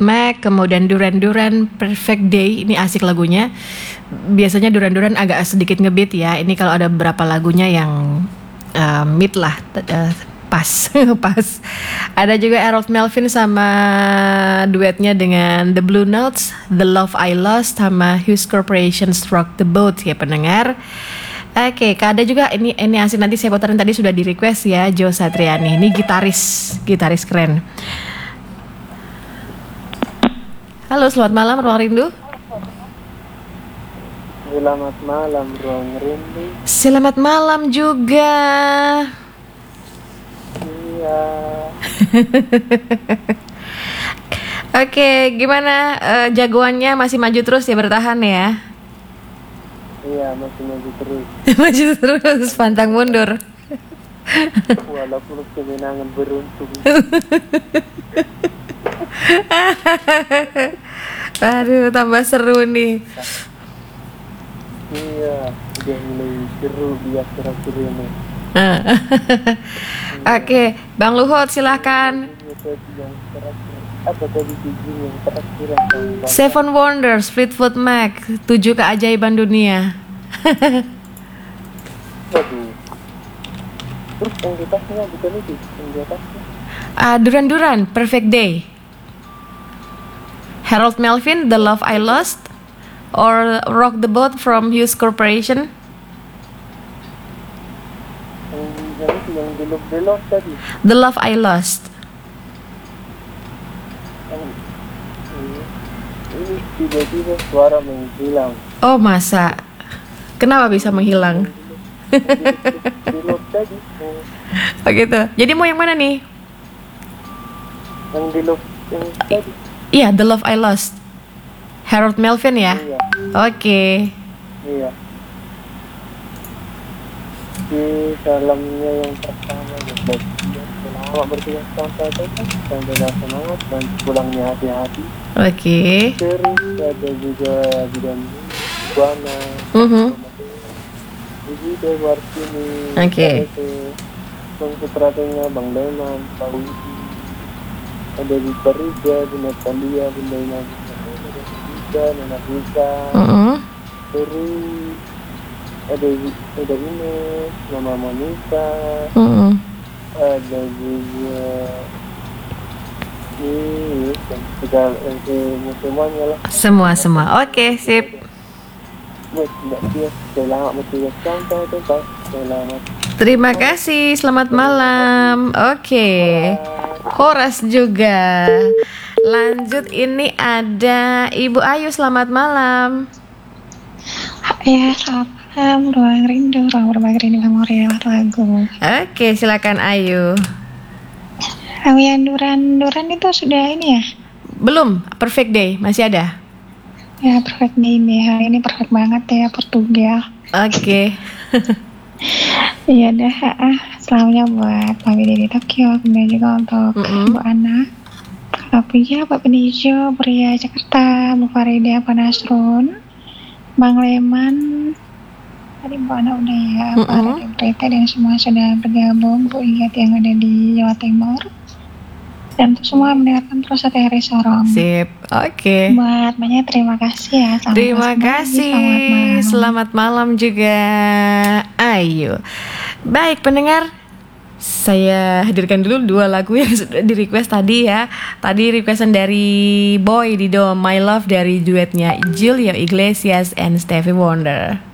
Mac, kemudian Duran Duran, Perfect Day, ini asik lagunya. Biasanya Duran Duran agak sedikit ngebeat ya. Ini kalau ada beberapa lagunya yang mid lah, pas, pas. Ada juga Harold Melvin sama duetnya dengan The Blue Notes, The Love I Lost sama Hughes Corporation's Rock the Boat ya pendengar. Oke, ada juga ini asik, nanti saya puterin, tadi sudah di request ya Joe Satriani. Ini gitaris keren. Halo, selamat malam Ruang Rindu. Selamat malam Ruang Rindu. Selamat malam juga. Iya. Oke, gimana jagoannya, masih maju terus ya, bertahan ya? Iya, masih maju terus. Maju terus, pantang mundur. Walaupun kemenangan beruntung. Aduh, tambah seru nih. Iya, udah mulai seru biar terakhir ini. Oke, Bang Luhut silahkan. Apa tadi tujuh yang terakhir? Seven Wonders, Fleetwood Mac, 7 keajaiban dunia. Waduh. Terus yang di atasnya bukan itu, yang di atasnya. Duran Duran, Perfect Day. Harold Melvin, The Love I Lost, or Rock the Boat from Hughes Corporation. Yang di Love tadi. The Love I Lost. Ini tiba-tiba suara menghilang. Oh masa? Kenapa bisa menghilang? Di Love tadi. Oh gitu. Jadi mau yang mana nih? Yang di Love yang tadi. Iya, The Love I Lost. Harold Melvin ya? Iya. Oke. Iya. Di dalamnya yang pertama selamat bertugas sampai tetap sampai semangat dan pulangnya hati-hati. Oke. Terus ada juga bidang buana. Jadi Dewa Artini. Oke. Konsentrasinya Bang Leman, Pak Widi. Ada di Parija, di Natalia, di Nina, di Nana Risa. Terus ada ini Mama Monica. Ada juga ini segala semuanya lah. Semua. Oke, sip. Selamat bertugas sampai tetap. Selamat. Terima kasih, selamat malam. Oke. Horas juga. Lanjut, ini ada Ibu Ayu, selamat malam. Ya, selamat malam Ruang Rindu, ruang berbagi rindu memori lewat lagu. Oke, silakan Ayu. Yang Duran itu sudah ini ya? Belum, Perfect Day masih ada. Ya, Perfect Day ini hari ini perfect banget ya, Portugal. Oke. Iya dah, selamanya buat Pak Widi di Tokyo, kemudian juga untuk Bu Ana, Kak Pia, Pak Benijo, Pria Jakarta, Bu Farida, Pak Nasrun, Bang Leman, tadi Bu Ana udah ya, Pak Raditya Prita dan semua sudah bergabung, Bu Ingat yang ada di Jawa Timur, dan untuk semua mendengarkan terus RRI Sorong. Sip, oke. Buat banyak terima kasih ya. Terima kasih. Selamat malam juga Ayu. Baik pendengar, saya hadirkan dulu 2 lagu yang sudah di request tadi ya. Tadi requestan dari Boy Dido, My Love, dari duetnya Julio Iglesias and Stevie Wonder.